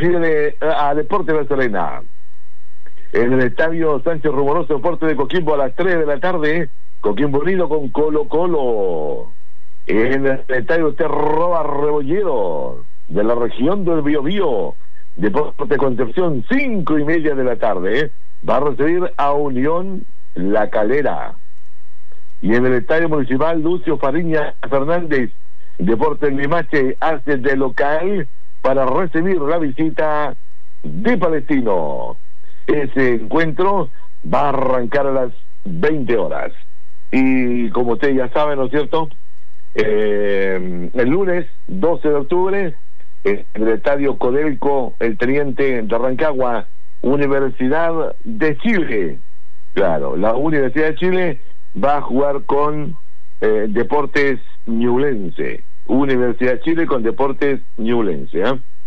refiere a Deportes La Serena. En el estadio Sánchez Rumoroso, Deportes de Coquimbo, a las 3 de la tarde, Coquimbo Unido con Colo Colo. En el estadio Terroba Rebollero, de la región del Biobío, Deportes Concepción, 5:30 de la tarde, va a recibir a Unión La Calera. Y en el estadio municipal Lucio Fariña Fernández, Deportes Limache hace de local para recibir la visita de Palestino. Ese encuentro va a arrancar a las 20 horas. Y como ustedes ya saben, ¿no es cierto? El lunes 12 de octubre, en el estadio Codelco, el Teniente de Rancagua, Universidad de Chile. Claro, la Universidad de Chile va a jugar con Deportes Ñublense. Universidad de Chile con Deportes Ñublense.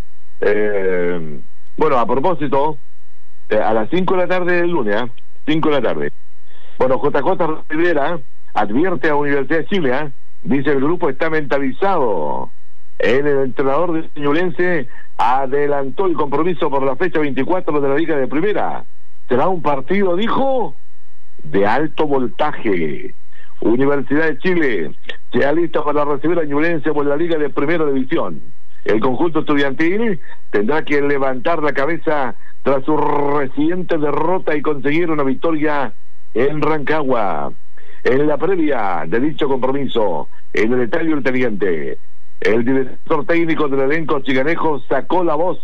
Bueno, a propósito, a las 5 de la tarde del lunes, 5 de la tarde. Bueno, JJ Rivera advierte a Universidad de Chile, dice el grupo está mentalizado. El entrenador de Ñublense adelantó el compromiso por la fecha 24 de la Liga de Primera. Será un partido, dijo, de alto voltaje. Universidad de Chile se alista para recibir a Ñublense por la Liga de Primera División. El conjunto estudiantil tendrá que levantar la cabeza tras su reciente derrota y conseguir una victoria en Rancagua. En la previa de dicho compromiso, en el estadio El Teniente, el director técnico del elenco chiganejo sacó la voz.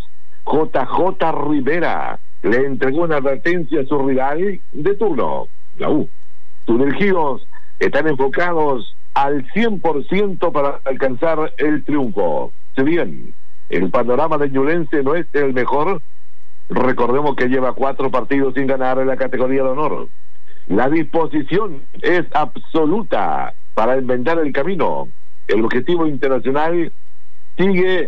JJ Rivera le entregó una advertencia a su rival de turno, la U. Sus dirigidos están enfocados al 100% para alcanzar el triunfo. Si bien el panorama de Ñublense no es el mejor, recordemos que lleva 4 partidos sin ganar en la categoría de honor. La disposición es absoluta para enmendar el camino. El objetivo internacional sigue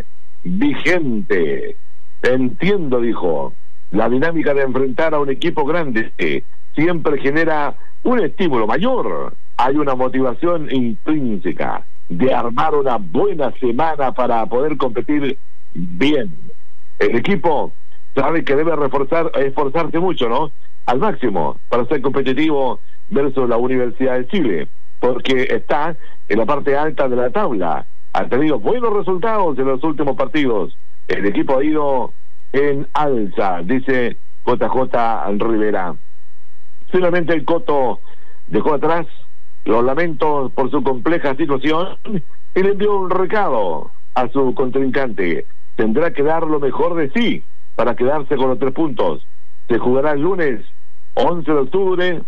vigente. Entiendo, dijo, la dinámica de enfrentar a un equipo grande siempre genera un estímulo mayor. Hay una motivación intrínseca de armar una buena semana para poder competir bien. El equipo sabe que debe esforzarse mucho, ¿no? Al máximo para ser competitivo versus la Universidad de Chile, porque está en la parte alta de la tabla. Ha tenido buenos resultados en los últimos partidos. El equipo ha ido en alza, dice JJ Rivera. Finalmente el Coto dejó atrás los lamentos por su compleja situación y le envió un recado a su contrincante. Tendrá que dar lo mejor de sí para quedarse con los 3 puntos. Se jugará el lunes 11 de octubre,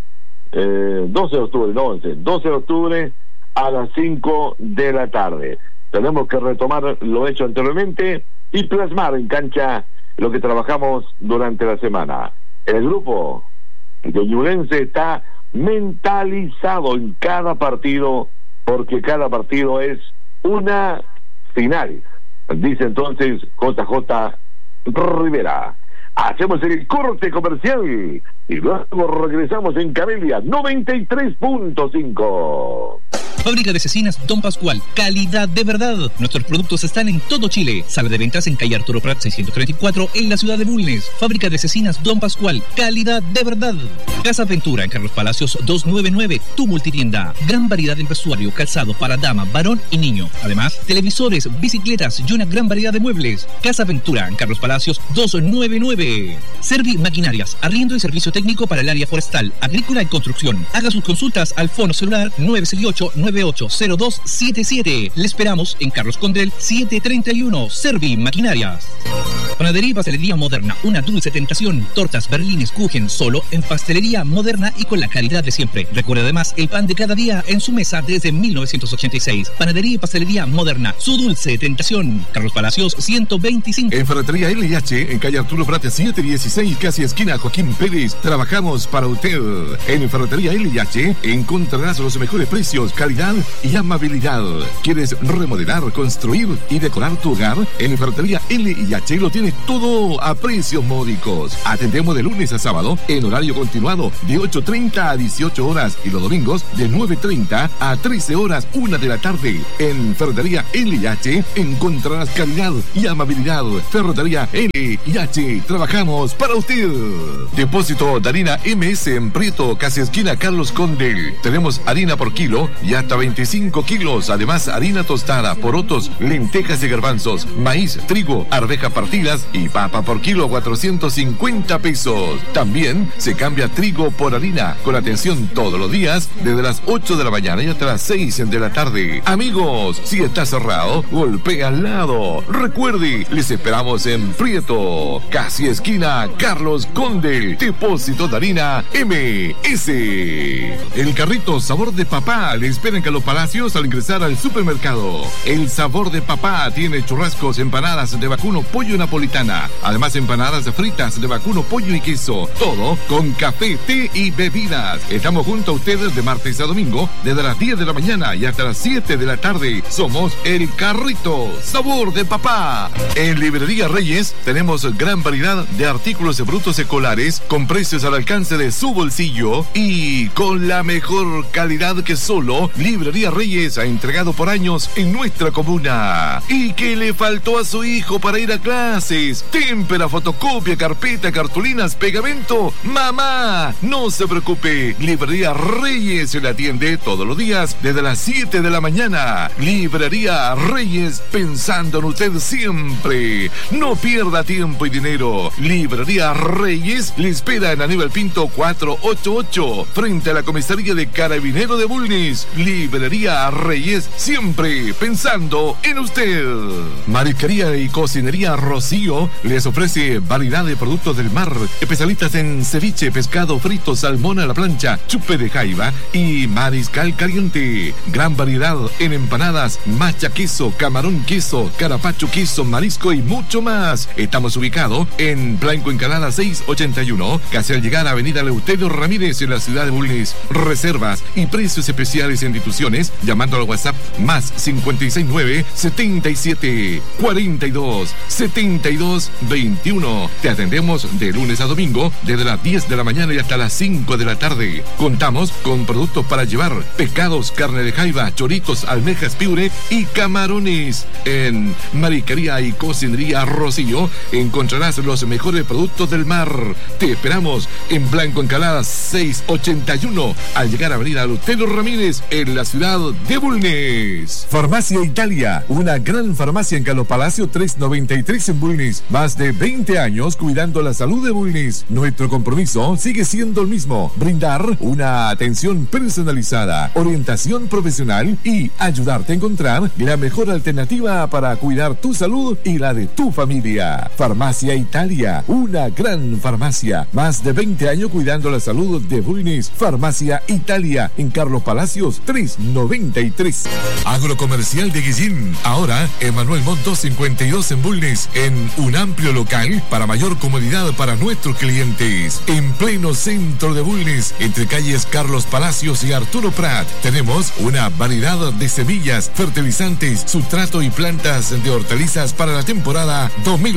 12 de octubre, no 11, 12 de octubre a las 5 de la tarde. Tenemos que retomar lo hecho anteriormente y plasmar en cancha lo que trabajamos durante la semana. El grupo de Ñublense está mentalizado en cada partido, porque cada partido es una final, dice entonces JJ Rivera. Hacemos el corte comercial y luego regresamos en Camelia 93.5. Fábrica de cecinas Don Pascual, calidad de verdad. Nuestros productos están en todo Chile. Sala de ventas en calle Arturo Prat 634 en la ciudad de Bulnes. Fábrica de cecinas Don Pascual, calidad de verdad. Casa Ventura en Carlos Palacios 299, tu multitienda. Gran variedad de vestuario, calzado para dama, varón y niño. Además, televisores, bicicletas y una gran variedad de muebles. Casa Ventura en Carlos Palacios 299. Servi Maquinarias, arriendo y servicio técnico para el área forestal, agrícola y construcción. Haga sus consultas al fono celular 968-980277. Le esperamos en Carlos Condel 731. Servi Maquinarias. Panadería y Pastelería Moderna, una dulce tentación. Tortas, berlines, kuchen, solo en Pastelería Moderna y con la calidad de siempre. Recuerde además el pan de cada día en su mesa desde 1986. Panadería y Pastelería Moderna, su dulce tentación. Carlos Palacios 125. En Ferretería LH, en calle Arturo Prat 716, casi esquina Joaquín Pérez. Trabajamos para usted. En Ferretería LH encontrarás los mejores precios, calidad y amabilidad. ¿Quieres remodelar, construir y decorar tu hogar? En Ferretería LH lo tienes tienes todo a precios módicos. Atendemos de lunes a sábado en horario continuado de 8:30 a 18 horas y los domingos de 9:30 a 13 horas, 1 de la tarde. En Ferretería L&H encontrarás calidad y amabilidad. Ferretería L&H, trabajamos para usted. Depósito de harina MS en Prieto, casi esquina Carlos Condel. Tenemos harina por kilo y hasta 25 kilos. Además, harina tostada, porotos, lentejas y garbanzos, maíz, trigo, arvejas partidas y papa por kilo, 450 pesos. También se cambia trigo por harina, con atención todos los días, desde las 8 de la mañana y hasta las 6 de la tarde. Amigos, si está cerrado, golpea al lado. Recuerde, les esperamos en Prieto, casi esquina Carlos Condel. Depósito de harina MS. El carrito Sabor de Papá le espera en Carlos Palacios al ingresar al supermercado. El Sabor de Papá tiene churrascos, empanadas de vacuno, pollo napolitana. Además, empanadas fritas de vacuno, pollo y queso. Todo con café, té y bebidas. Estamos junto a ustedes de martes a domingo, desde las 10 de la mañana y hasta las 7 de la tarde. Somos el carrito Sabor de Papá. En Librería Reyes tenemos gran variedad de artículos brutos escolares con precios al alcance de su bolsillo y con la mejor calidad que solo Librería Reyes ha entregado por años en nuestra comuna. ¿Y qué le faltó a su hijo para ir a clases? Témpera, fotocopia, carpeta, cartulinas, pegamento. Mamá, no se preocupe. Librería Reyes se le atiende todos los días desde las 7 de la mañana. Librería Reyes, pensando en usted siempre. No pierda tiempo y dinero. Librería Reyes le espera en Aníbal Pinto 488, frente a la comisaría de Carabinero de Bulnes. Librería Reyes, siempre pensando en usted. Marisquería y Cocinería Rocío les ofrece variedad de productos del mar, especialistas en ceviche, pescado frito, salmón a la plancha, chupe de jaiba y mariscal caliente. Gran variedad en empanadas, macha queso, camarón queso, carapacho queso, marisco y mucho más. Estamos ubicados en Blanco Encalada 681, casi al llegar a Avenida Eleuterio Ramírez en la ciudad de Bulnes. Reservas y precios especiales en instituciones llamando al WhatsApp más 569 77 42 72 21. Te atendemos de lunes a domingo desde las 10 de la mañana y hasta las 5 de la tarde. Contamos con productos para llevar, pescados, carne de jaiba, choritos, almejas, piure y camarones. En Marisquería y Cocinería Rocío encontrarás los mejores productos del mar. Te esperamos en Blanco Encalada 681 al llegar a Avenida Eleuterio Ramírez en la ciudad de Bulnes. Farmacia Italia, una gran farmacia en Carlos Palacio 393 en Bulnes. Más de 20 años cuidando la salud de Bulnes. Nuestro compromiso sigue siendo el mismo: brindar una atención personalizada, orientación profesional y ayudarte a encontrar la mejor alternativa para cuidar tu salud y la de tu familia. Farmacia Italia, una gran farmacia. Más de 20 años cuidando la salud de Bulnes. Farmacia Italia en Carlos Palacios 393. Agrocomercial de Guillín, ahora Emanuel Montt 252 en Bulnes, en un amplio local para mayor comodidad para nuestros clientes. En pleno centro de Bulnes, entre calles Carlos Palacios y Arturo Prat, tenemos una variedad de semillas, fertilizantes, sustrato y plantas de hortalizas para la temporada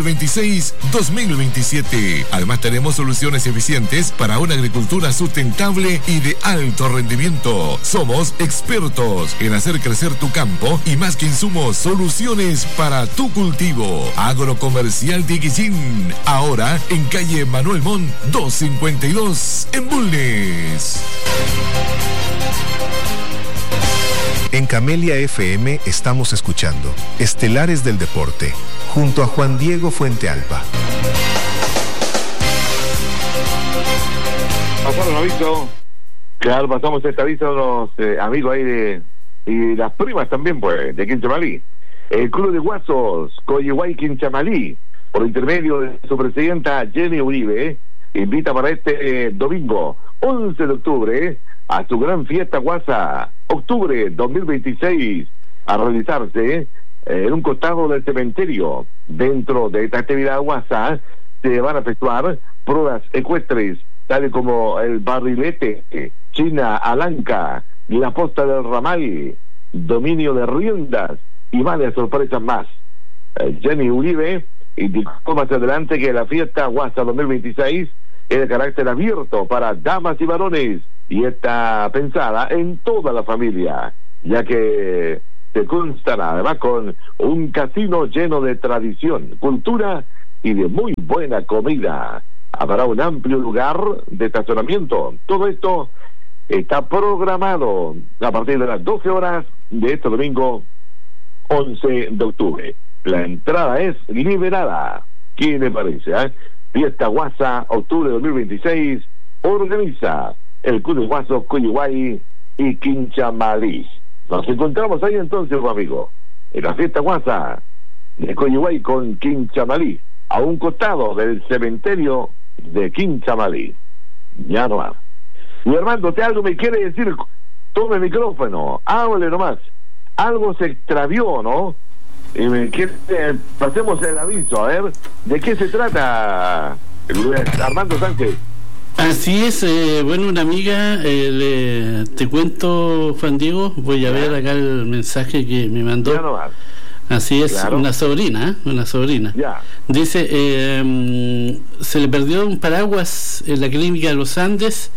2026-2027. Además, tenemos soluciones eficientes para una agricultura sustentable y de alto rendimiento. Somos expertos en hacer crecer tu campo y, más que insumos, soluciones para tu cultivo. Agrocomercial de Guillín, ahora en calle Manuel Montt 252 en Bulnes. En Camelia FM estamos escuchando Estelares del Deporte, junto a Juan Diego Fuentealba. Pasaron aviso. Claro, pasamos este aviso a los amigos ahí y las primas también, pues, de Quinchamalí. El Club de Guasos, Coyihuay Quinchamalí, por intermedio de su presidenta Jenny Uribe, invita para este domingo, 11 de octubre, a su gran fiesta Guasa, octubre 2026, a realizarse en un costado del cementerio. Dentro de esta actividad Guasa se van a efectuar pruebas ecuestres, tales como el barrilete, China Alanca, la posta del ramal, dominio de riendas y varias sorpresas más. Jenny Uribe indicó más adelante que la fiesta Guasa 2026 es de carácter abierto para damas y varones y está pensada en toda la familia, ya que se constará además con un casino lleno de tradición, cultura y de muy buena comida. Habrá un amplio lugar de estacionamiento. Todo esto está programado a partir de las 12 horas de este domingo 11 de octubre. La entrada es liberada. ¿Qué le parece? Fiesta Guasa, octubre de 2026, organiza el Club de Guasos Coyihuay y Quinchamalí. Nos encontramos ahí entonces, amigo, en la Fiesta Guasa de Coyihuay con Quinchamalí, a un costado del cementerio de Quinchamalí. Ya nomás. Y Armando, ¿te algo me quiere decir? Tome el micrófono, hable nomás. Algo se extravió, ¿no? Pasemos el aviso, a ver, ¿de qué se trata, Armando Sánchez? Así es, bueno, una amiga, te cuento, Juan Diego, voy a ver acá el mensaje que me mandó. Ya no va. Así es, claro. Una sobrina. Ya. Dice, se le perdió un paraguas en la clínica de los Andes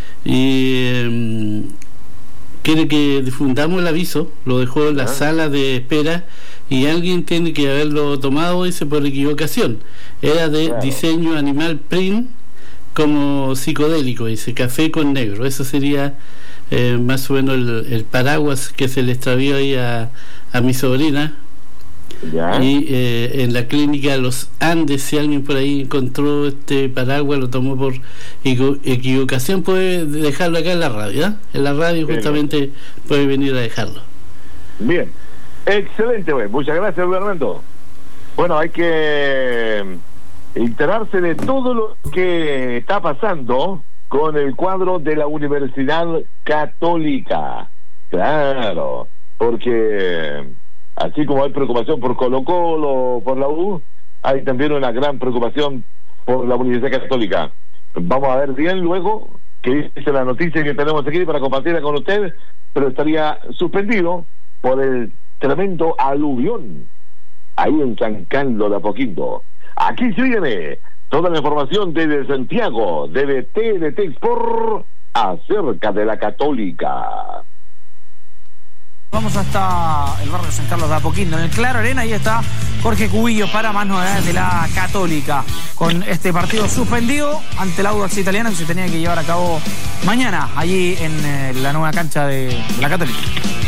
y quiere que difundamos el aviso, lo dejó en la sala de espera y alguien tiene que haberlo tomado, dice, por equivocación. Era de diseño animal print como psicodélico, dice, café con negro. Eso sería más o menos el paraguas que se le extravió ahí a mi sobrina. ¿Ya? Y en la clínica Los Andes, si alguien por ahí encontró este paraguas, lo tomó por equivocación, puede dejarlo acá en la radio, ¿eh? En la radio justamente puede venir a dejarlo. Bien, excelente, güey. Muchas gracias, Fernando. Bueno, hay que enterarse de todo lo que está pasando con el cuadro de la Universidad Católica. Claro, porque así como hay preocupación por Colo-Colo, por la U, hay también una gran preocupación por la Universidad Católica. Vamos a ver bien luego qué dice la noticia que tenemos aquí para compartirla con ustedes, pero estaría suspendido por el tremendo aluvión ahí en San Carlos de Apoquindo. Aquí se viene toda la información desde Santiago, de TNT Export, acerca de la Católica. Vamos hasta el barrio de San Carlos de Apoquindo, en el Claro Arena. Ahí está Jorge Cubillo para más novedades de la Católica, con este partido suspendido ante el Audax Italiano que se tenía que llevar a cabo mañana allí en la nueva cancha de la Católica.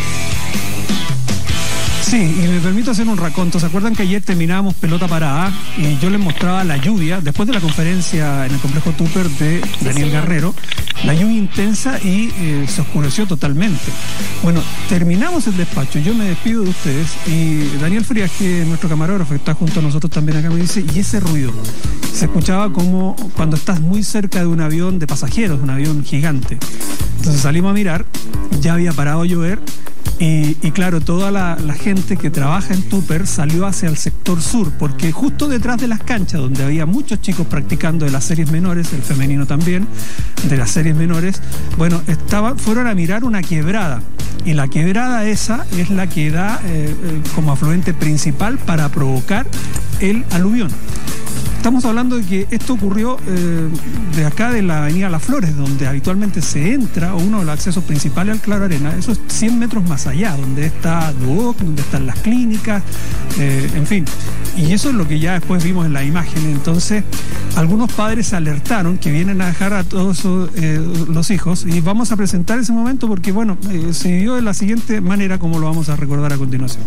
Sí, y me permito hacer un raconto. ¿Se acuerdan que ayer terminábamos pelota parada y yo les mostraba la lluvia después de la conferencia en el complejo Tupper de Daniel Guerrero? La lluvia intensa y se oscureció totalmente. Bueno, terminamos el despacho, yo me despido de ustedes y Daniel Frías, que es nuestro camarógrafo, que está junto a nosotros también acá, me dice, y ese ruido se escuchaba como cuando estás muy cerca de un avión de pasajeros, un avión gigante. Entonces salimos a mirar, ya había parado a llover. Y claro, toda la gente que trabaja en Tupper salió hacia el sector sur, porque justo detrás de las canchas, donde había muchos chicos practicando de las series menores, el femenino también, de las series menores, bueno, fueron a mirar una quebrada, y la quebrada esa es la que da como afluente principal para provocar el aluvión. Estamos hablando de que esto ocurrió de acá de la avenida Las Flores, donde habitualmente se entra, o uno de los accesos principales al Claro Arena. Eso es 100 metros más allá, donde está Duoc, donde están las clínicas, en fin. Y eso es lo que ya después vimos en la imagen. Entonces, algunos padres se alertaron que vienen a dejar a todos los hijos, y vamos a presentar ese momento porque, bueno, se vivió de la siguiente manera, como lo vamos a recordar a continuación.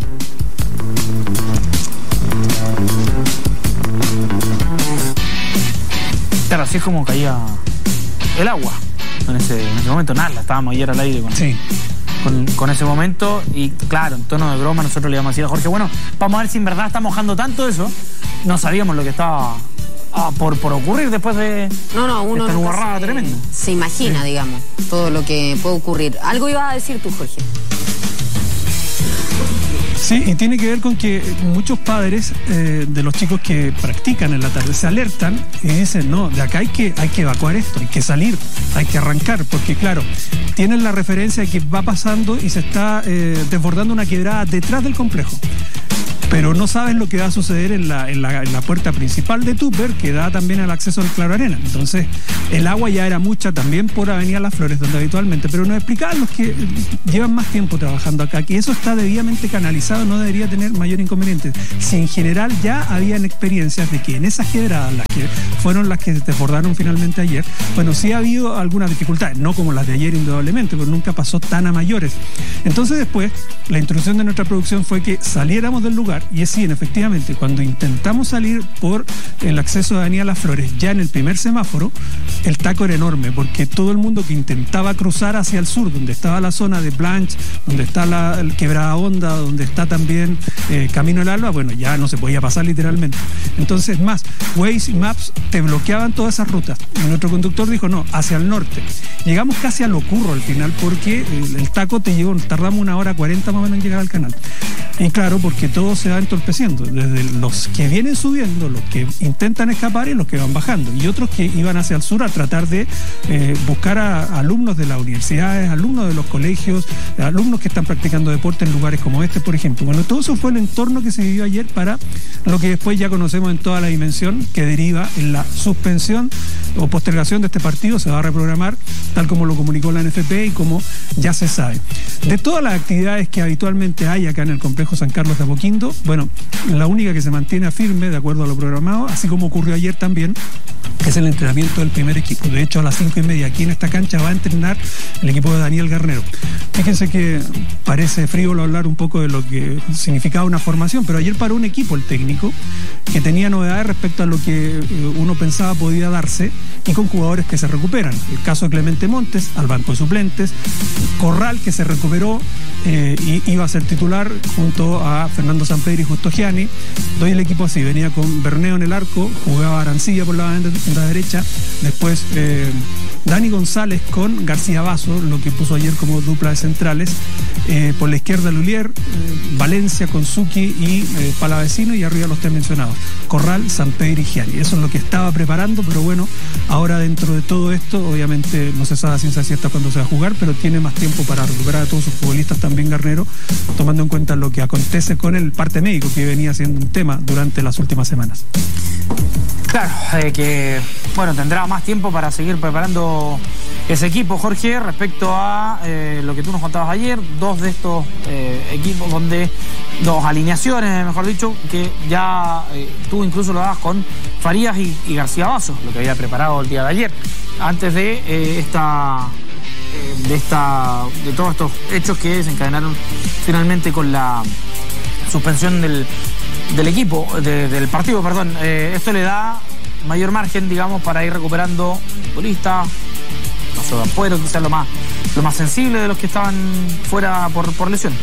Claro, así es como caía el agua en ese momento. Nada, estábamos ayer al aire con ese momento. Y claro, en tono de broma nosotros le íbamos a decir a Jorge, bueno, vamos a ver si en verdad está mojando tanto eso. No sabíamos lo que estaba por ocurrir después de uno esta nubarrada tremenda. Se imagina, digamos, todo lo que puede ocurrir. Algo ibas a decir tú, Jorge. Sí, y tiene que ver con que muchos padres de los chicos que practican en la tarde se alertan y dicen, no, de acá hay que evacuar esto, hay que salir, hay que arrancar, porque claro, tienen la referencia de que va pasando y se está desbordando una quebrada detrás del complejo. pero no sabes lo que va a suceder en la puerta principal de Tupper, que da también al acceso al Claro Arena. Entonces, el agua ya era mucha también por Avenida Las Flores, donde habitualmente, pero nos explicaban los que llevan más tiempo trabajando acá, que eso está debidamente canalizado, no debería tener mayor inconveniente. Si en general ya habían experiencias de que en esas quebradas, las que fueron las que se desbordaron finalmente ayer, bueno, sí ha habido algunas dificultades, no como las de ayer indudablemente, pero nunca pasó tan a mayores. Entonces después, la instrucción de nuestra producción fue que saliéramos del lugar, y es decir, efectivamente, cuando intentamos salir por el acceso de Avenida Las Flores, ya en el primer semáforo, el taco era enorme, porque todo el mundo que intentaba cruzar hacia el sur, donde estaba la zona de Blanche, donde está la Quebrada Honda, donde está también Camino del Alba, bueno, ya no se podía pasar literalmente. Entonces, más, Waze y Maps te bloqueaban todas esas rutas. Y nuestro conductor dijo, no, hacia el norte. Llegamos casi a Locurro al final, porque el taco tardamos 1 hora 40 más o menos en llegar al canal. Y claro, porque todo se va entorpeciendo, desde los que vienen subiendo, los que intentan escapar y los que van bajando, y otros que iban hacia el sur a tratar de buscar a alumnos de las universidades, alumnos de los colegios, alumnos que están practicando deporte en lugares como este, por ejemplo. Bueno, todo eso fue el entorno que se vivió ayer para lo que después ya conocemos en toda la dimensión, que deriva en la suspensión o postergación de este partido. Se va a reprogramar tal como lo comunicó la NFP y como ya se sabe. De todas las actividades que habitualmente hay acá en el complejo San Carlos de Apoquindo, bueno, la única que se mantiene firme de acuerdo a lo programado, así como ocurrió ayer también, es el entrenamiento del primer equipo. De hecho, a las 5:30 aquí en esta cancha va a entrenar el equipo de Daniel Garnero. Fíjense que parece frívolo hablar un poco de lo que significaba una formación, pero ayer paró un equipo el técnico que tenía novedades respecto a lo que uno pensaba podía darse, y con jugadores que se recuperan. El caso de Clemente Montes al banco de suplentes, Corral, que se recuperó y iba a ser titular junto a Fernando Sampedri y Justo Gianni. Doy el equipo así: venía con Berneo en el arco, jugaba Arancilla por la derecha, después Dani González con García Basso, lo que puso ayer como dupla de centrales, por la izquierda Lulier, Valencia con Zucchi y Palavecino, y arriba los tres mencionados, Corral, Sampedri y Gianni. Eso es lo que estaba preparando, pero bueno, ahora dentro de todo esto, obviamente no se sabe a ciencia cierta cuándo se va a jugar, pero tiene más tiempo para recuperar a todos sus futbolistas también Garnero, tomando en cuenta lo que acontece con el parte médico, que venía siendo un tema durante las últimas semanas. Claro, que bueno, tendrá más tiempo para seguir preparando ese equipo, Jorge. Respecto a lo que tú nos contabas ayer, dos de estos equipos, dos alineaciones, mejor dicho, que ya tú incluso lo dabas con Farías y García Basso, lo que había preparado el día de ayer, antes de todos estos hechos que desencadenaron finalmente con la suspensión del equipo, del partido, perdón. Esto le da mayor margen, digamos, para ir recuperando futbolistas, paso de afuera, quizás lo más sensible de los que estaban fuera por lesión.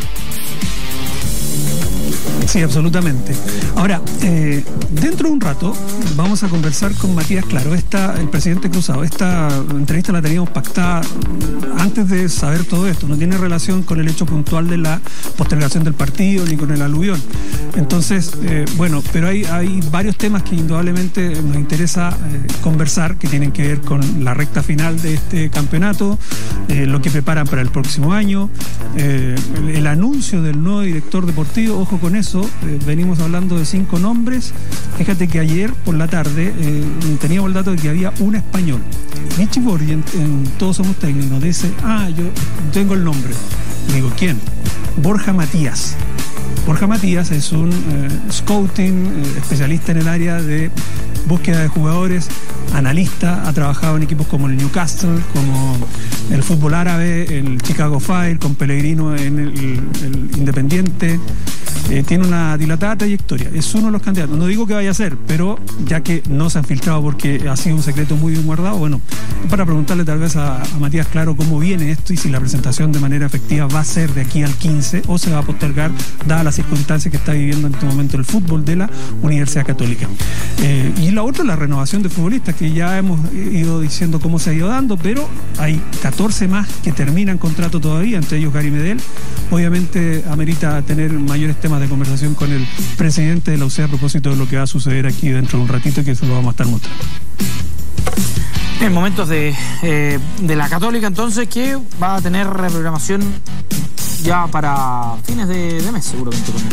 Sí, absolutamente. Ahora, dentro de un rato vamos a conversar con Matías Claro, el presidente Cruzado. Esta entrevista la teníamos pactada antes de saber todo esto. No tiene relación con el hecho puntual de la postergación del partido ni con el aluvión. Entonces, bueno, pero hay varios temas que indudablemente nos interesa conversar, que tienen que ver con la recta final de este campeonato, lo que preparan para el próximo año, el anuncio del nuevo director deportivo. Ojo con eso, venimos hablando de 5 nombres. Fíjate que ayer por la tarde teníamos el dato de que había un español. Vichy Borgi en Todos Somos Técnicos dice, yo tengo el nombre. Digo, ¿quién? Borja Matías. Borja Matías es un scouting, especialista en el área de búsqueda de jugadores, analista, ha trabajado en equipos como el Newcastle, como el fútbol árabe, el Chicago Fire, con Pellegrino en el Independiente. Tiene una dilatada trayectoria, es uno de los candidatos. No digo que vaya a ser, pero ya que no se han filtrado porque ha sido un secreto muy bien guardado, bueno, para preguntarle tal vez a Matías Claro cómo viene esto y si la presentación de manera efectiva va a ser de aquí al 15 o se va a postergar, dadas las circunstancias que está viviendo en este momento el fútbol de la Universidad Católica. Y la otra, la renovación de futbolistas, que ya hemos ido diciendo cómo se ha ido dando, pero hay 14 más que terminan contrato todavía, entre ellos Gary Medel. Obviamente amerita tener mayores temas de conversación con el presidente de la UCE a propósito de lo que va a suceder aquí dentro de un ratito, que se lo vamos a estar mostrando. En momentos de la Católica, entonces, que va a tener reprogramación ya para fines de mes, seguramente.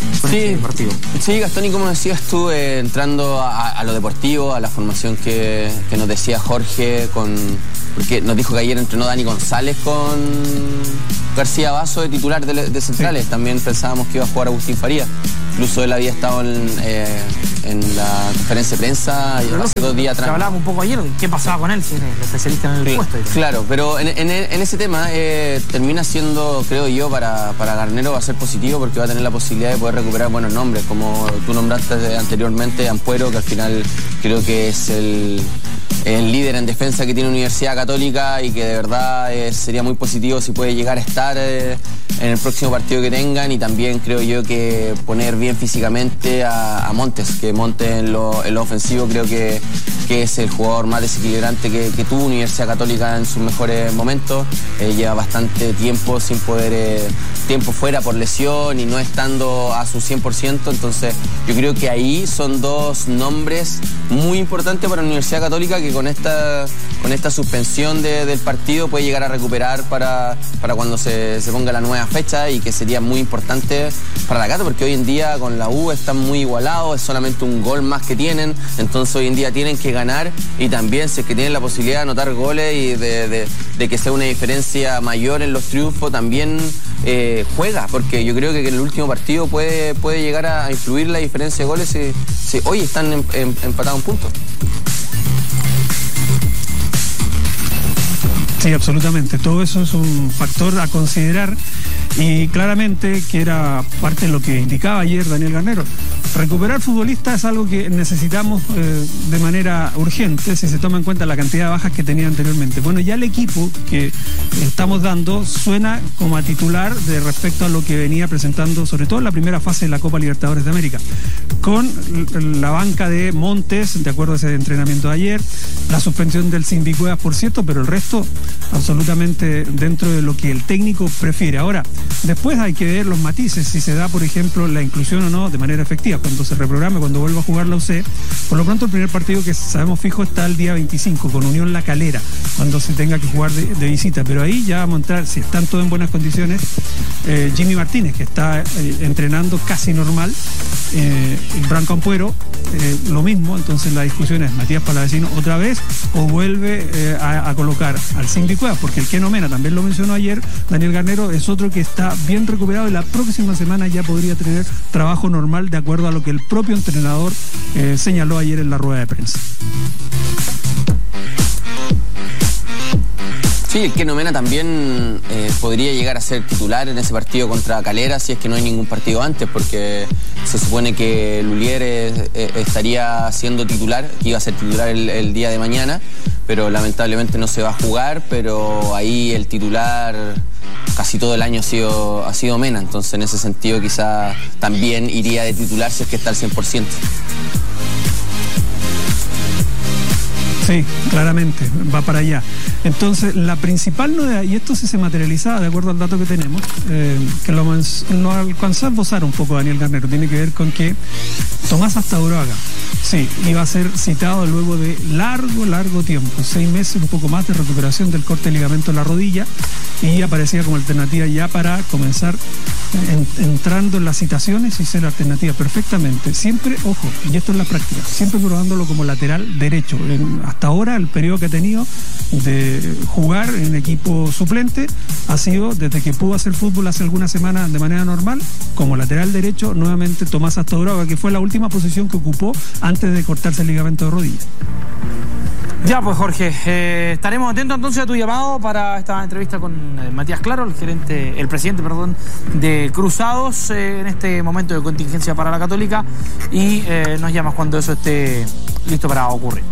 con este partido. Sí, Gastón, y como decías tú, entrando a lo deportivo, a la formación que nos decía Jorge, porque nos dijo que ayer entrenó Dani González con García Basso de titular de centrales. Sí. También pensábamos que iba a jugar Agustín Farías. Incluso él había estado en la conferencia de prensa hace 2 días atrás. Hablábamos un poco ayer de qué pasaba con él, si era el especialista en el puesto. Claro, pero en ese tema termina siendo, creo yo, para Garnero va a ser positivo porque va a tener la posibilidad de poder recuperar buenos nombres, como tú nombraste anteriormente, Ampuero, que al final creo que es el líder en defensa que tiene Universidad Católica y que de verdad sería muy positivo si puede llegar a estar en el próximo partido que tengan, y también creo yo que poner bien físicamente a Montes, que Montes en lo ofensivo creo que es el jugador más desequilibrante que tuvo Universidad Católica en sus mejores momentos. Lleva bastante tiempo sin poder, tiempo fuera por lesión y no estando a su 100%, entonces yo creo que ahí son 2 nombres muy importantes para la Universidad Católica que con esta suspensión del partido puede llegar a recuperar para cuando se ponga la nueva fecha, y que sería muy importante para la Cato, porque hoy en día con la U están muy igualados, es solamente un gol más que tienen, entonces hoy en día tienen que ganar, y también si es que tienen la posibilidad de anotar goles y de que sea una diferencia mayor en los triunfos, también juega, porque yo creo que en el último partido puede llegar a influir la diferencia de goles si hoy están empatados un punto. Sí, absolutamente. Todo eso es un factor a considerar, y claramente que era parte de lo que indicaba ayer Daniel Garnero. Recuperar futbolistas es algo que necesitamos de manera urgente si se toma en cuenta la cantidad de bajas que tenía anteriormente. Bueno, ya el equipo que estamos dando suena como a titular de respecto a lo que venía presentando, sobre todo en la primera fase de la Copa Libertadores de América, con la banca de Montes, de acuerdo a ese entrenamiento de ayer, la suspensión del Simbi Cuevas, por cierto, pero el resto absolutamente dentro de lo que el técnico prefiere. Ahora, después hay que ver los matices, si se da, por ejemplo, la inclusión o no de manera efectiva, cuando se reprograme, cuando vuelva a jugar la UC. Por lo pronto el primer partido que sabemos fijo está el día 25 con Unión La Calera, cuando se tenga que jugar de visita, pero ahí ya vamos a entrar, si están todos en buenas condiciones, Jimmy Martínez, que está entrenando casi normal, Branco Ampuero, lo mismo. Entonces la discusión es Matías Palavecino otra vez o vuelve a colocar al Simbi Cuevas, porque el Keno Mena, también lo mencionó ayer Daniel Garnero, es otro que está bien recuperado y la próxima semana ya podría tener trabajo normal, de acuerdo a lo que el propio entrenador señaló ayer en la rueda de prensa. Sí, el Keno Mena también podría llegar a ser titular en ese partido contra Calera, si es que no hay ningún partido antes, porque se supone que Lulier estaría siendo titular, que iba a ser titular el día de mañana, pero lamentablemente no se va a jugar, pero ahí el titular casi todo el año ha sido Mena, entonces en ese sentido quizá también iría de titular si es que está al 100%. Sí, claramente, va para allá. Entonces, la principal novedad, y esto sí se materializaba de acuerdo al dato que tenemos, que lo alcanzó a esbozar un poco Daniel Garnero, tiene que ver con que Tomás Astáuraga, sí, iba a ser citado luego de largo tiempo, 6 meses, un poco más de recuperación del corte de ligamento en la rodilla, y aparecía como alternativa ya para comenzar entrando en las citaciones y ser alternativa perfectamente. Siempre, ojo, y esto es la práctica, siempre probándolo como lateral derecho. Hasta ahora el periodo que ha tenido de jugar en equipo suplente ha sido desde que pudo hacer fútbol hace algunas semanas de manera normal, como lateral derecho, nuevamente Tomás Astáuraga, que fue la última posición que ocupó antes de cortarse el ligamento de rodilla. Ya pues, Jorge, estaremos atentos entonces a tu llamado para esta entrevista con Matías Claro, el presidente de Cruzados, en este momento de contingencia para la Católica, y nos llamas cuando eso esté listo para ocurrir.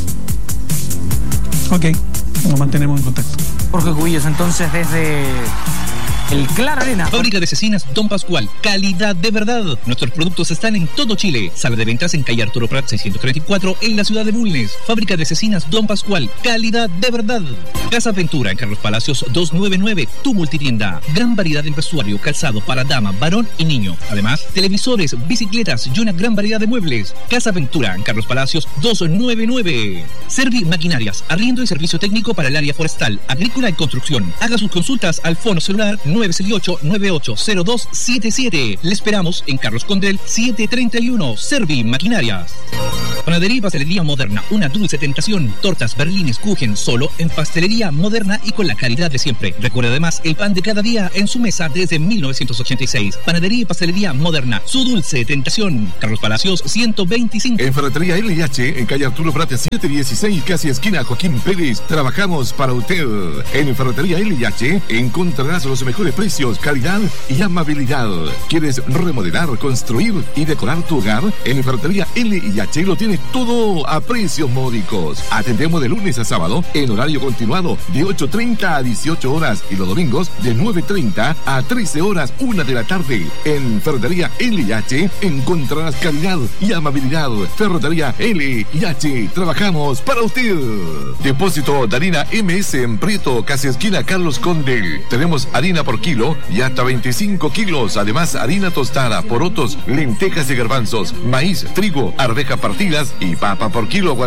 Ok, nos mantenemos en contacto. Jorge Cubillos, entonces, desde el Claro Arena. Fábrica de cecinas Don Pascual. Calidad de verdad. Nuestros productos están en todo Chile. Sala de ventas en calle Arturo Prat 634 en la ciudad de Bulnes. Fábrica de cecinas Don Pascual. Calidad de verdad. Casa Ventura en Carlos Palacios 299. Tu multitienda. Gran variedad en vestuario, calzado para dama, varón y niño. Además, televisores, bicicletas y una gran variedad de muebles. Casa Ventura en Carlos Palacios 299. Servi Maquinarias. Arriendo y servicio técnico para el área forestal, agrícola y construcción. Haga sus consultas al fono celular 968-980277. Le esperamos en Carlos Condel 731, Servi Maquinarias. Panadería y Pastelería Moderna, una dulce tentación. Tortas, berlines, kuchen, solo en Pastelería Moderna y con la calidad de siempre. Recuerde además el pan de cada día en su mesa desde 1986. Panadería y Pastelería Moderna, su dulce tentación. Carlos Palacios 125. En Ferretería LH, en calle Arturo Prat 716, casi esquina Joaquín Pérez, trabajamos para usted. En Ferretería LH encontrarás los mejores precios, calidad y amabilidad. ¿Quieres remodelar, construir y decorar tu hogar? En Ferretería LH lo tienes todo a precios módicos. Atendemos de lunes a sábado en horario continuado de 8:30 a 18 horas y los domingos de 9:30 a 13 horas, 1 de la tarde. En Ferretería LH encontrarás calidad y amabilidad. Ferretería LH, trabajamos para usted. Depósito de harina MS en Prieto, casi esquina Carlos Condel. Tenemos harina por kilo y hasta 25 kilos. Además, harina tostada, porotos, lentejas y garbanzos, maíz, trigo, arveja partidas y papa por kilo,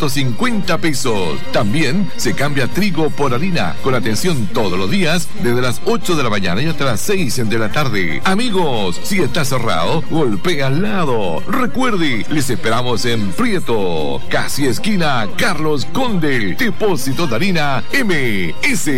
450 pesos. También se cambia trigo por harina, con atención todos los días, desde las 8 de la mañana y hasta las 6 de la tarde. Amigos, si está cerrado, golpea al lado. Recuerde, les esperamos en Prieto, casi esquina Carlos Condel. Depósito de harina MS.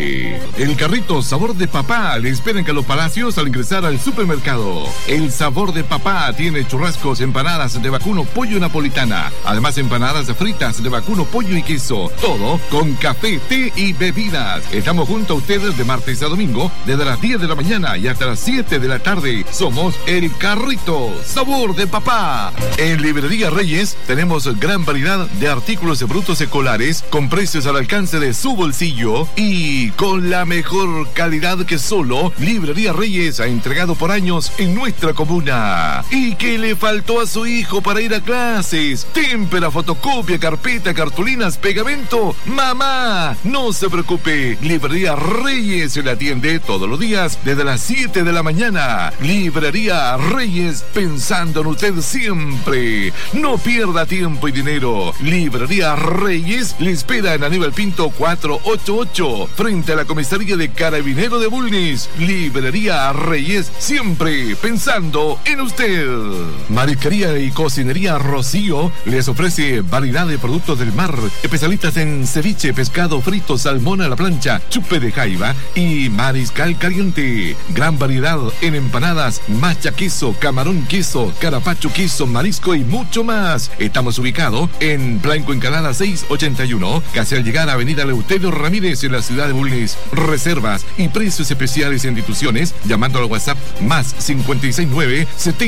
El carrito Sabor de Papá le espera en Carlos Palacios al ingresar al supermercado. El Sabor de Papá tiene churrascos, empanadas de vacuno, pollo y napolitana. Además, empanadas fritas de vacuno, pollo y queso. Todo con café, té y bebidas. Estamos junto a ustedes de martes a domingo, desde las 10 de la mañana y hasta las 7 de la tarde. Somos el carrito Sabor de Papá. En Librería Reyes tenemos gran variedad de artículos brutos escolares con precios al alcance de su bolsillo y con la mejor calidad que solo Librería Reyes ha entregado por años en nuestra comuna. ¿Y qué le faltó a su hijo para ir a clases? Témpera, fotocopia, carpeta, cartulinas, pegamento. Mamá, no se preocupe. Librería Reyes se le atiende todos los días desde las 7 de la mañana. Librería Reyes, pensando en usted siempre. No pierda tiempo y dinero. Librería Reyes le espera en Aníbal Pinto 488, frente a la comisaría de Carabinero de Bulnes. Librería Reyes, siempre pensando en usted. Marisquería y Cocinería Rocío les ofrece variedad de productos del mar, especialistas en ceviche, pescado frito, salmón a la plancha, chupe de jaiba y mariscal caliente. Gran variedad en empanadas, macha queso, camarón queso, carapacho queso, marisco y mucho más. Estamos ubicados en Blanco Encalada 681, casi al llegar a Avenida Eleuterio Ramírez en la ciudad de Bulnes. Reservas y precios especiales en instituciones llamando al WhatsApp más 569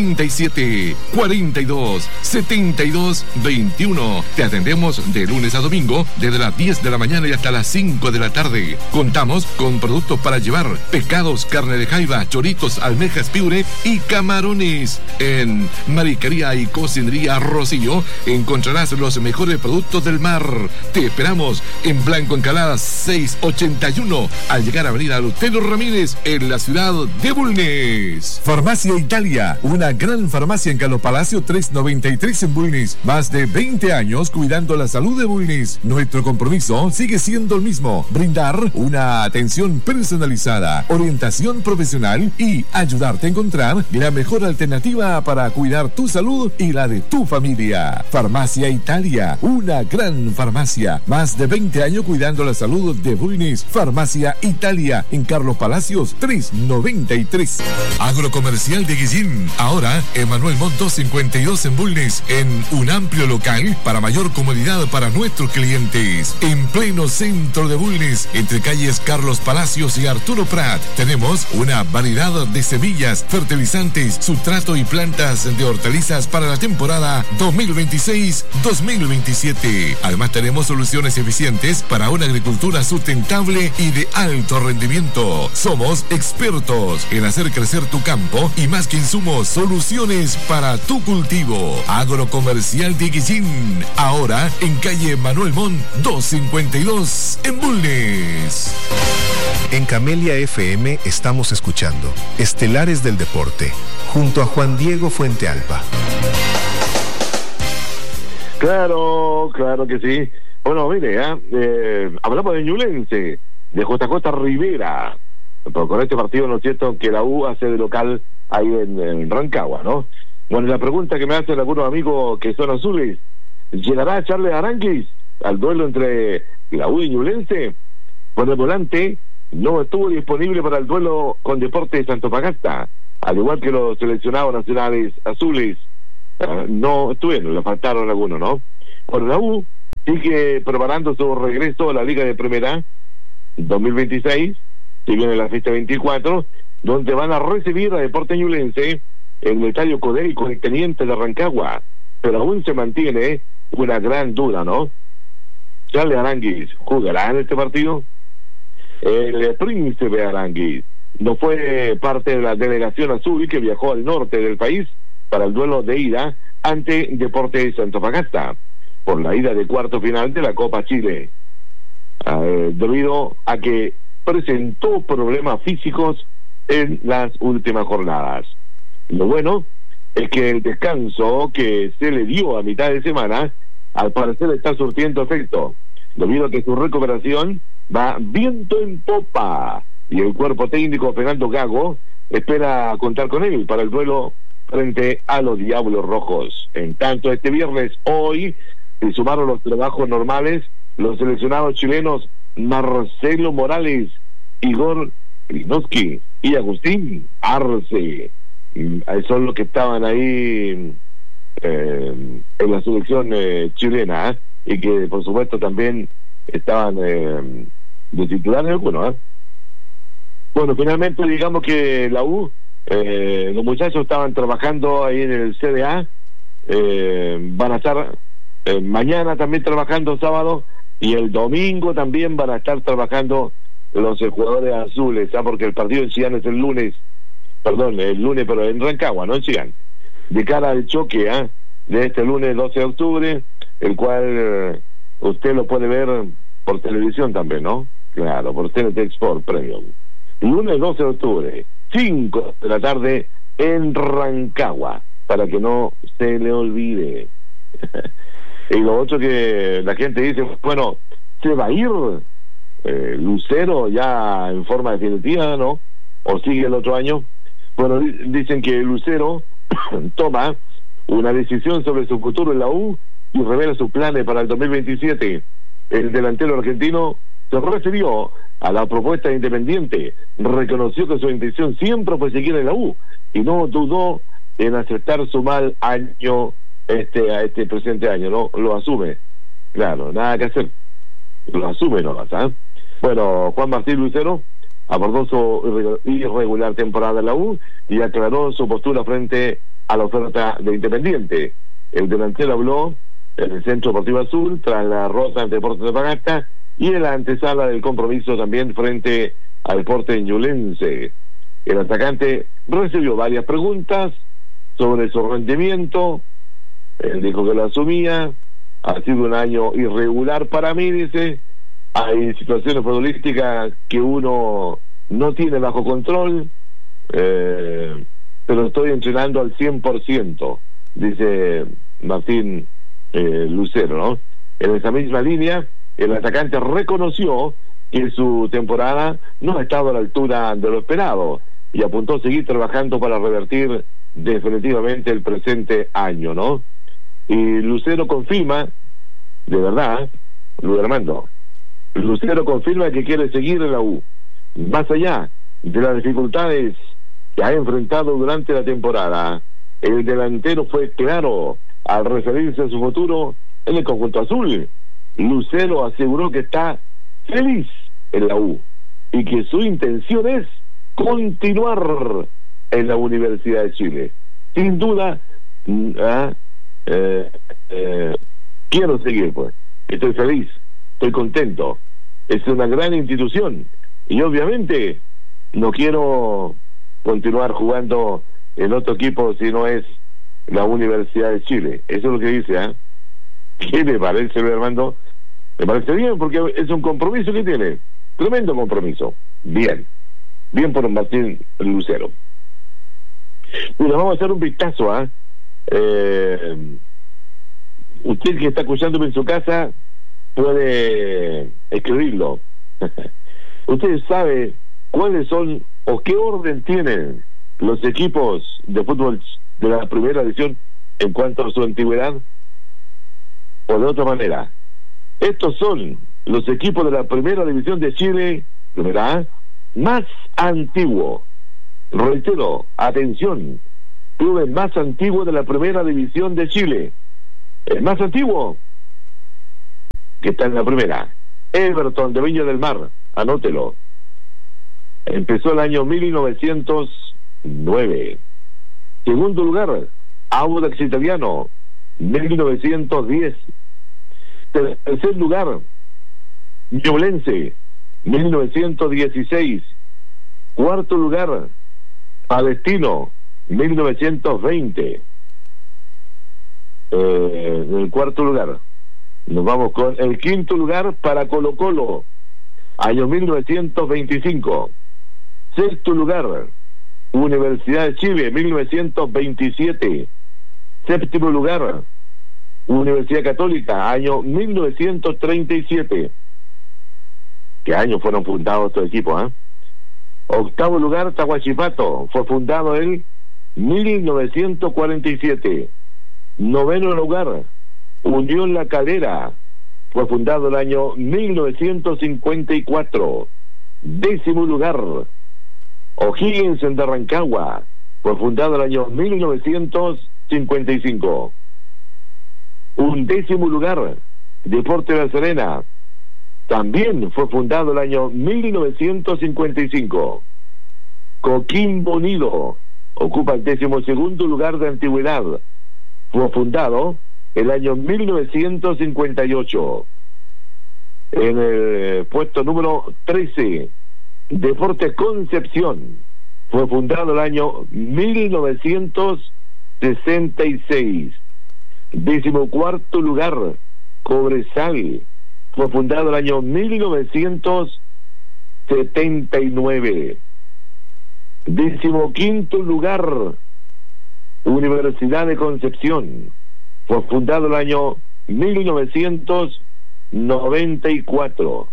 77 42 72 21. Te atendemos de lunes a domingo desde las 10 de la mañana y hasta las 5 de la tarde. Contamos con productos para llevar, pescados, carne de jaiba, choritos, almejas, piure y camarones. En Marisquería y Cocinería Rocío encontrarás los mejores productos del mar. Te esperamos en Blanco Encalada 681 al llegar a Avenida Eleuterio Ramírez en la ciudad de Bulnes. Farmacia Italia, una gran farmacia en Carlos Palacio 393 en Bulnes. Más de 20 años cuidando la salud de Bulnes. Nuestro compromiso sigue siendo el mismo: brindar una atención personalizada, orientación profesional y ayudarte a encontrar la mejor alternativa para cuidar tu salud y la de tu familia. Farmacia Italia, una gran farmacia. Más de 20 años cuidando la salud de Bulnes. Farmacia Italia en Carlos Palacios 393. Agrocomercial de Guillín, ahora en Manuel Montt 252 en Bulnes, en un amplio local para mayor comodidad para nuestros clientes. En pleno centro de Bulnes, entre calles Carlos Palacios y Arturo Prat, tenemos una variedad de semillas, fertilizantes, sustrato y plantas de hortalizas para la temporada 2026-2027. Además tenemos soluciones eficientes para una agricultura sustentable y de alto rendimiento. Somos expertos en hacer crecer tu campo y más que insumos, soluciones para tu cultivo. Agrocomercial de Guillín, ahora en calle Manuel Montt 252 en Bulnes. En Camelia FM estamos escuchando Estelares del Deporte, junto a Juan Diego Fuentealba. Claro que sí. Bueno, mire, hablamos de Ñublense, de JJ Rivera. pero con este partido, ¿no es cierto?, que la U hace de local ahí en Rancagua, ¿no? Bueno, la pregunta que me hacen algunos amigos que son azules, ¿llegará Charles Aranguis al duelo entre la U y Ñublense? Por el volante no estuvo disponible para el duelo con Deportes Antofagasta, al igual que los seleccionados nacionales azules. No estuvieron, le faltaron algunos, ¿no? Bueno, la U sigue preparando su regreso a la Liga de Primera 2026, si viene la fecha 24, donde van a recibir a Deportes Ñublense en el Estadio Codey con el Teniente de Rancagua, pero aún se mantiene una gran duda, ¿no? Charles Aranguis jugará en este partido. El príncipe Aranguis no fue parte de la delegación azul que viajó al norte del país para el duelo de ida ante Deportes Antofagasta por la ida de cuarto final de la Copa Chile, debido a que presentó problemas físicos en las últimas jornadas. Lo bueno es que el descanso que se le dio a mitad de semana al parecer está surtiendo efecto, debido a que su recuperación va viento en popa y el cuerpo técnico Fernando Gago espera contar con él para el duelo frente a los Diablos Rojos. En tanto, este viernes, hoy, se sumaron los trabajos normales los seleccionados chilenos Marcelo Morales, Igor Klinowski y Agustín Arce. Son los que estaban ahí en la selección chilena, y que por supuesto también estaban de titulares algunos. Bueno, finalmente digamos que la U, los muchachos estaban trabajando ahí en el CDA, van a estar mañana también trabajando sábado, y el domingo también van a estar trabajando los jugadores azules, porque el partido en Chillán es el lunes, pero en Rancagua, no en Chillán, de cara al choque de este lunes 12 de octubre, el cual usted lo puede ver por televisión también, ¿no? Claro, por TNT Sport Premium. Lunes 12 de octubre, 5 de la tarde en Rancagua, para que no se le olvide. Y lo otro que la gente dice, bueno, ¿se va a ir Lucero ya en forma definitiva, no? ¿O sigue el otro año? Bueno, dicen que Lucero toma una decisión sobre su futuro en la U y revela sus planes para el 2027. El delantero argentino se refirió a la propuesta de Independiente, reconoció que su intención siempre fue seguir en la U y no dudó en aceptar su mal año a este presente año, ¿no? Lo asume, claro, nada que hacer, lo asume nomás, Bueno, Juan Martín Lucero abordó su irregular temporada en la U y aclaró su postura frente a la oferta de Independiente. El delantero habló en el Centro Deportivo Azul tras la derrota ante Deportes Antofagasta y en la antesala del compromiso también frente al Deportes Ñublense. El atacante recibió varias preguntas sobre su rendimiento. Él dijo que lo asumía. Ha sido un año irregular para mí, dice. Hay situaciones futbolísticas que uno no tiene bajo control, pero estoy entrenando al 100%, dice Martín Lucero, ¿no? En esa misma línea, el atacante reconoció que su temporada no ha estado a la altura de lo esperado y apuntó a seguir trabajando para revertir definitivamente el presente año, ¿no? Y Lucero confirma, de verdad, Luis Armando, Lucero confirma que quiere seguir en la U, más allá de las dificultades que ha enfrentado durante la temporada. El delantero fue claro al referirse a su futuro en el conjunto azul. Lucero aseguró que está feliz en la U y que su intención es continuar en la Universidad de Chile. Sin duda, quiero seguir, pues. Estoy feliz, estoy contento. Es una gran institución y obviamente no quiero continuar jugando en otro equipo si no es la Universidad de Chile. Eso es lo que dice, ¿Qué me parece, Armando? Me parece bien, porque es un compromiso que tiene. Tremendo compromiso. Bien por Martín Lucero. Bueno, vamos a hacer un vistazo, usted que está escuchándome en su casa puede escribirlo. Usted sabe cuáles son o qué orden tienen los equipos de fútbol de la primera división en cuanto a su antigüedad. O de otra manera, estos son los equipos de la primera división de Chile, primera A, más antiguo. Reitero, atención, clubes más antiguos de la primera división de Chile. El más antiguo que está en la primera, Everton de Viña del Mar, anótelo. Empezó el año 1909. Segundo lugar, Audax Italiano, 1910. Tercer lugar, Ñublense, 1916. Cuarto lugar, Palestino, 1920. En el cuarto lugar nos vamos con el quinto lugar para Colo Colo, año 1925. Sexto lugar, Universidad de Chile, 1927. Séptimo lugar, Universidad Católica, año 1937. ¿Qué año fueron fundados estos equipos? Octavo lugar, Tahuachipato, fue fundado en 1947. Noveno lugar, Unión La Calera, fue fundado el año 1954. Décimo lugar, O'Higgins de Rancagua, fue fundado el año 1955. Undécimo lugar, Deportes La Serena, también fue fundado el año 1955. Coquimbo Unido ocupa el 12º lugar de antigüedad. Fue fundado el año 1958. En el puesto número 13, Deportes Concepción, fue fundado el año 1966. 14º lugar, Cobresal, fue fundado el año 1979. 15º lugar, Universidad de Concepción, fue fundado el año 1994.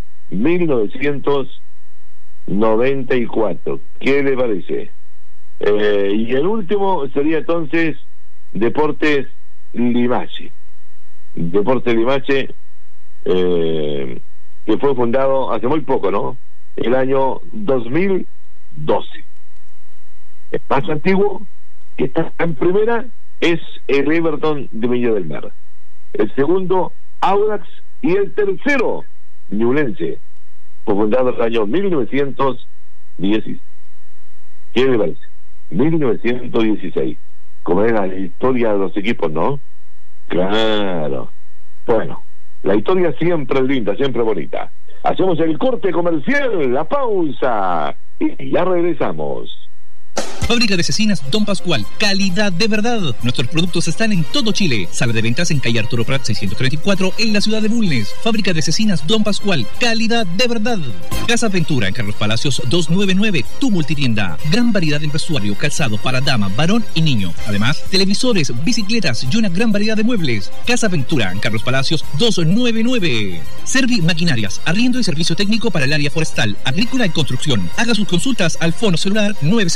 1994. ¿Qué le parece? Y el último sería entonces Deportes Limache. Deportes Limache, que fue fundado hace muy poco, ¿no? El año 2012. El más antiguo que está en primera es el Everton de Viña del Mar. El segundo, Audax, y el tercero, Ñublense, fue fundado en el año 1916. ¿Qué le parece? 1916. Como era la historia de los equipos, ¿no? Claro. Bueno, la historia siempre es linda, siempre bonita. Hacemos el corte comercial, la pausa, y ya regresamos. Fábrica de cecinas Don Pascual, calidad de verdad. Nuestros productos están en todo Chile. Sala de ventas en calle Arturo Prat 634 en la ciudad de Bulnes. Fábrica de cecinas Don Pascual, calidad de verdad. Casa Ventura en Carlos Palacios 299, tu multitienda. Gran variedad en vestuario, calzado para dama, varón y niño. Además, televisores, bicicletas y una gran variedad de muebles. Casa Ventura en Carlos Palacios 299. Servi Maquinarias, arriendo y servicio técnico para el área forestal, agrícola y construcción. Haga sus consultas al fono celular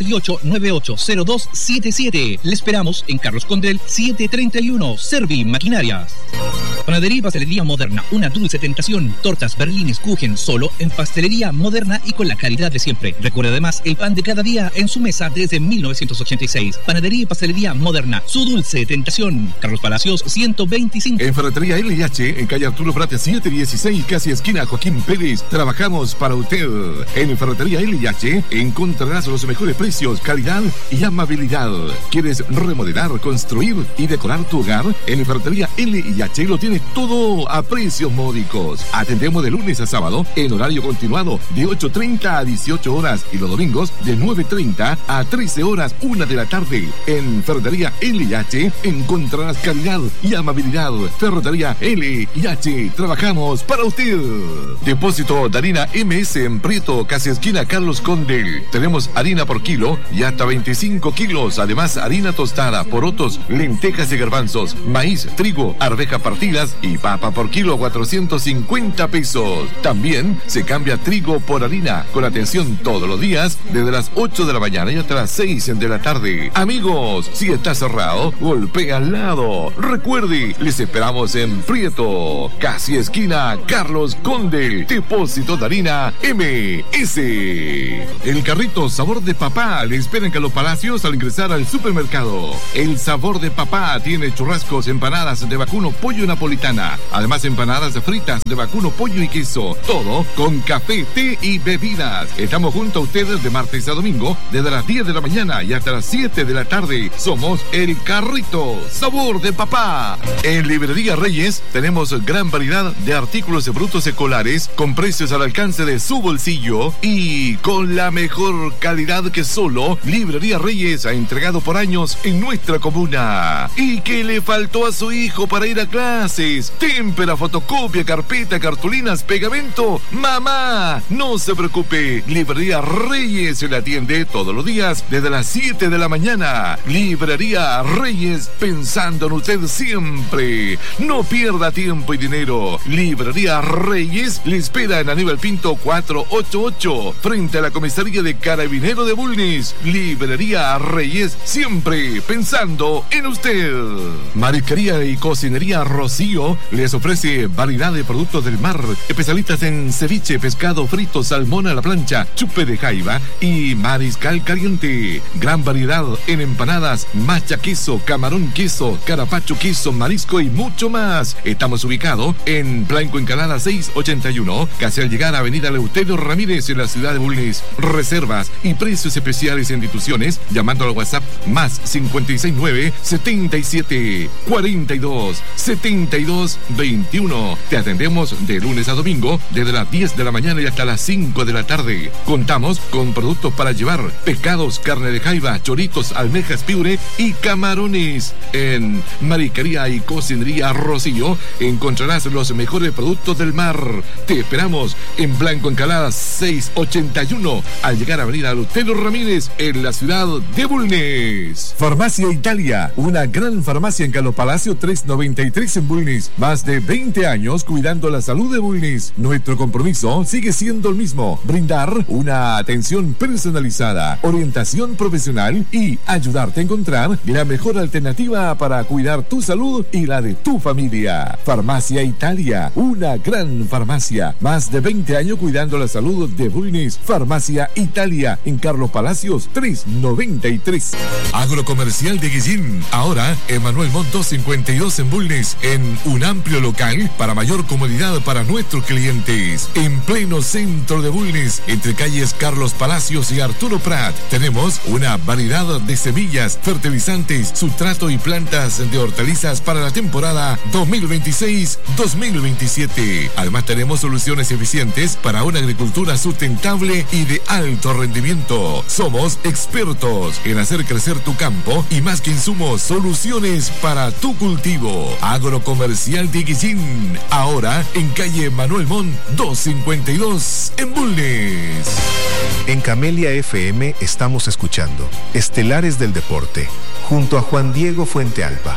968-980277. Le esperamos en Carlos Condel 731. Servi Maquinarias. Panadería y Pastelería Moderna, una dulce tentación. Tortas, berlines, kuchen, solo en Pastelería Moderna y con la calidad de siempre. Recuerde además el pan de cada día en su mesa desde 1986. Panadería y Pastelería Moderna, su dulce tentación. Carlos Palacios 125. En Ferretería LH, en calle Arturo Prat 716, casi esquina Joaquín Pérez, trabajamos para usted. En Ferretería LH encontrarás los mejores precios, calidad y amabilidad. ¿Quieres remodelar, construir y decorar tu hogar? En Ferretería LH lo tienes todo a precios módicos. Atendemos de lunes a sábado en horario continuado de 8:30 a 18 horas y los domingos de 9:30 a 13 horas 1 de la tarde. En Ferretería LH encontrarás calidad y amabilidad. Ferretería LH, trabajamos para usted. Depósito de harina MS en Prieto, casi esquina Carlos Condel. Tenemos harina por kilo y hasta hasta 25 kilos. Además, harina tostada, porotos, lentejas y garbanzos, maíz, trigo, arvejas partidas y papa por kilo a 450 pesos. También se cambia trigo por harina, con atención todos los días, desde las 8 de la mañana y hasta las 6 de la tarde. Amigos, si está cerrado, golpea al lado. Recuerde, les esperamos en Prieto, casi esquina Carlos Conde. Depósito de harina MS. El carrito Sabor de Papá le espera en Carlos Palacios al ingresar al supermercado. El Sabor de Papá tiene churrascos, empanadas de vacuno, pollo napolitana. Además, empanadas fritas de vacuno, pollo y queso. Todo con café, té y bebidas. Estamos junto a ustedes de martes a domingo, desde las 10 de la mañana y hasta las 7 de la tarde. Somos el carrito Sabor de Papá. En Librería Reyes tenemos gran variedad de artículos brutos escolares con precios al alcance de su bolsillo y con la mejor calidad que solo Librería Reyes ha entregado por años en nuestra comuna. ¿Y qué le faltó a su hijo para ir a clases? Témpera, fotocopia, carpeta, cartulinas, pegamento. Mamá, no se preocupe. Librería Reyes se la atiende todos los días desde las 7 de la mañana. Librería Reyes, pensando en usted siempre. No pierda tiempo y dinero. Librería Reyes le espera en Aníbal Pinto 488, frente a la comisaría de Carabinero de Bulnes. Librería Reyes, siempre pensando en usted. Marisquería y Cocinería Rocío les ofrece variedad de productos del mar, especialistas en ceviche, pescado frito, salmón a la plancha, chupe de jaiba y mariscal caliente. Gran variedad en empanadas, macha queso, camarón queso, carapacho queso, marisco y mucho más. Estamos ubicados en Blanco Encalada 681, casi al llegar a Avenida Eleuterio Ramírez en la ciudad de Bulnes. Reservas y precios especiales en instituciones llamando al WhatsApp más 569 77 42 72 21. Te atendemos de lunes a domingo desde las 10 de la mañana y hasta las 5 de la tarde. Contamos con productos para llevar, pescados, carne de jaiba, choritos, almejas, piure y camarones. En Marisquería y Cocinería Rocío encontrarás los mejores productos del mar. Te esperamos en Blanco Encalada 681 al llegar a Avenida Eleuterio Ramírez en la ciudad de Bulnes. Farmacia Italia, una gran farmacia en Carlos Palacio 393 en Bulnes. Más de 20 años cuidando la salud de Bulnes. Nuestro compromiso sigue siendo el mismo: brindar una atención personalizada, orientación profesional y ayudarte a encontrar la mejor alternativa para cuidar tu salud y la de tu familia. Farmacia Italia, una gran farmacia. Más de 20 años cuidando la salud de Bulnes. Farmacia Italia en Carlos Palacios 393. Agrocomercial de Guillín, ahora Emanuel Montt 252 en Bulnes, en un amplio local para mayor comodidad para nuestros clientes. En pleno centro de Bulnes, entre calles Carlos Palacios y Arturo Prat, tenemos una variedad de semillas, fertilizantes, sustrato y plantas de hortalizas para la temporada 2026-2027. Además, tenemos soluciones eficientes para una agricultura sustentable y de alto rendimiento. Somos expertos en hacer crecer tu campo y, más que insumos, soluciones para tu cultivo. Agrocomercial de Guillín, ahora en calle Manuel Montt 252 en Bulnes. En Camelia FM estamos escuchando Estelares del Deporte, junto a Juan Diego Fuentealba.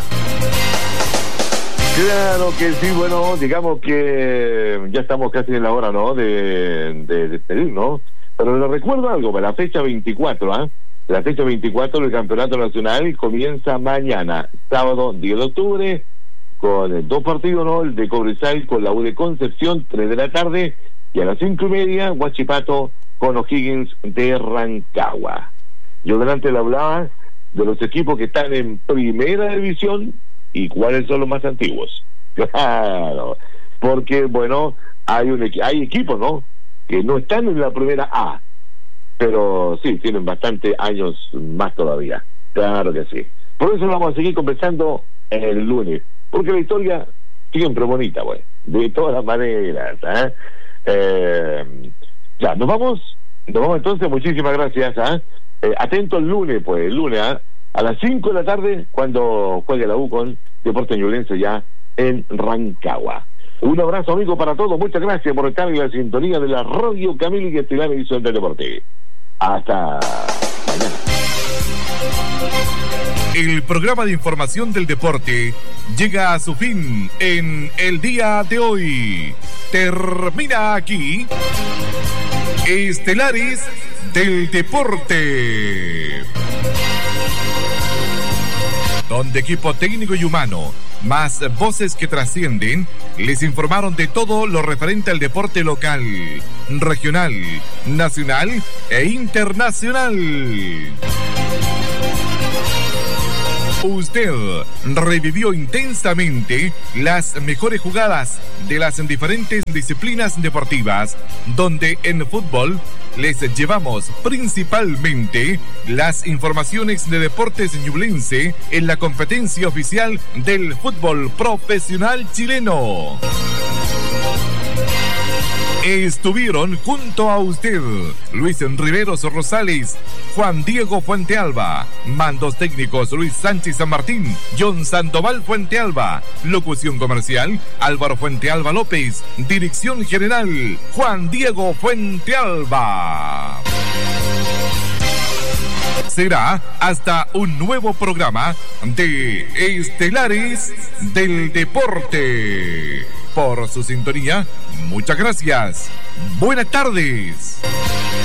Claro que sí, bueno, digamos que ya estamos casi en la hora, ¿no?, de despedir, ¿no? Pero les recuerdo algo, para la fecha 24, la fecha 24 del Campeonato Nacional comienza mañana, sábado 10 de octubre, con 2 partidos, ¿no? El de Cobresal con la U de Concepción, 3 de la tarde, y a las 5:30, Huachipato con O'Higgins de Rancagua. Yo delante le hablaba de los equipos que están en primera división y cuáles son los más antiguos. Claro, porque, bueno, hay equipos, ¿no?, que no están en la primera A, pero sí, tienen bastante años más todavía. Claro que sí. Por eso vamos a seguir conversando el lunes, porque la historia siempre bonita, güey, de todas maneras. Ya, nos vamos entonces. Muchísimas gracias. Atento el lunes, pues, el lunes a las 5 de la tarde, cuando juegue la U con Deportes Ñublense ya en Rancagua. Un abrazo, amigo, para todos. Muchas gracias por estar en la sintonía de la Radio Camelia y Estelar Edición del Deporte. Hasta mañana. El programa de información del deporte llega a su fin en el día de hoy. Termina aquí Estelares del Deporte, donde equipo técnico y humano, más voces que trascienden, les informaron de todo lo referente al deporte local, regional, nacional e internacional. Usted revivió intensamente las mejores jugadas de las diferentes disciplinas deportivas, donde en fútbol les llevamos principalmente las informaciones de deportes ñublense en la competencia oficial del fútbol profesional chileno. Estuvieron junto a usted Luis Riveros Rosales, Juan Diego Fuentealba, mandos técnicos Luis Sánchez San Martín, John Sandoval Fuentealba, locución comercial Álvaro Fuentealba López, dirección general Juan Diego Fuentealba. Será hasta un nuevo programa de Estelares del Deporte. Por su sintonía, muchas gracias. Buenas tardes.